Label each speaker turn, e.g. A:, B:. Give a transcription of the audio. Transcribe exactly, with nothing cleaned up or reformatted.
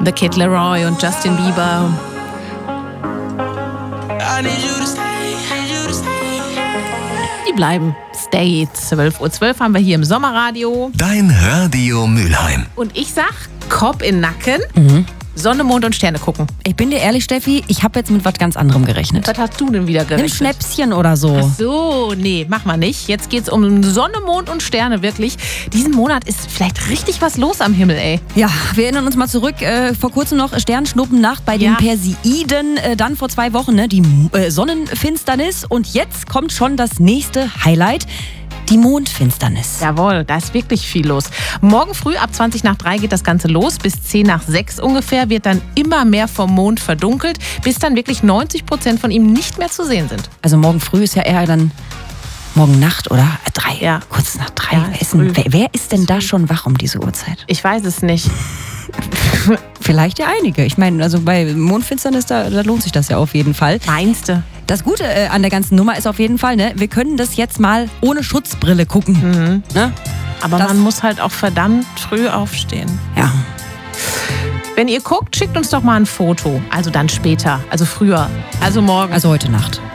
A: The Kid Laroi und Justin Bieber. Die bleiben. Stay. zwölf Uhr zwölf haben wir hier im Sommerradio.
B: Dein Radio Mülheim.
A: Und ich sag, Kopf in Nacken,
C: Mhm.
A: Sonne, Mond und Sterne gucken.
C: Ich bin dir ehrlich, Steffi, ich habe jetzt mit was ganz anderem gerechnet.
A: Was hast du denn wieder
C: Nimm
A: gerechnet?
C: Schnäpschen oder so.
A: Ach so, nee, mach mal nicht. Jetzt geht's um Sonne, Mond und Sterne, wirklich. Diesen Monat ist vielleicht richtig was los am Himmel, ey.
C: Ja, wir erinnern uns mal zurück. Äh, vor kurzem noch Sternschnuppennacht bei den
A: Ja.
C: Perseiden. Äh, dann vor zwei Wochen ne, die äh, Sonnenfinsternis. Und jetzt kommt schon das nächste Highlight. Die Mondfinsternis.
A: Jawohl, da ist wirklich viel los. Morgen früh ab zwanzig nach drei geht das Ganze los. Bis zehn nach sechs ungefähr wird dann immer mehr vom Mond verdunkelt, bis dann wirklich neunzig Prozent von ihm nicht mehr zu sehen sind.
C: Also morgen früh ist ja eher dann morgen Nacht, oder? Äh, drei.
A: Ja.
C: Kurz nach drei.
A: Ja,
C: wer,
A: ist
C: ist denn,
A: früh.
C: wer, wer ist denn da schon wach um diese Uhrzeit?
A: Ich weiß es nicht.
C: Vielleicht ja einige. Ich meine, also bei Mondfinsternis, da, da lohnt sich das ja auf jeden Fall.
A: Meinst du?
C: Das Gute äh, an der ganzen Nummer ist auf jeden Fall, ne, wir können das jetzt mal ohne Schutzbrille gucken.
A: Mhm.
C: Ne?
A: Aber
C: Das-
A: man muss halt auch verdammt früh aufstehen.
C: Ja.
A: Wenn ihr guckt, schickt uns doch mal ein Foto. Also dann später, also früher, also morgen.
C: Also heute Nacht.